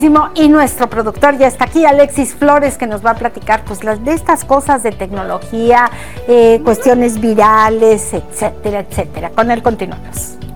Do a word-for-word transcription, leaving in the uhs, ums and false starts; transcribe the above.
Y nuestro productor ya está aquí, Alexis Flores, que nos va a platicar pues las, de estas cosas de tecnología, eh, cuestiones virales, etcétera, etcétera. Con él continuamos.